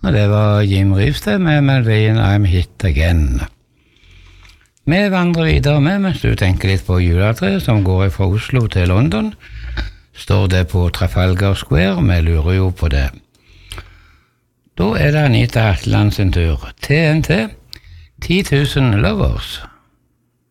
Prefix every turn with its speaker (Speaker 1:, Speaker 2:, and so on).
Speaker 1: Og det var Jim Reeves det med melodien I'm Hit Again. Vi vandrer videre med, mens du tenker litt på juletreet som går fra Oslo til London. Står det på Trafalgar Square, vi lurer jo på det. Da det Anita Atland sin tur. TNT, 10 000 Lovers.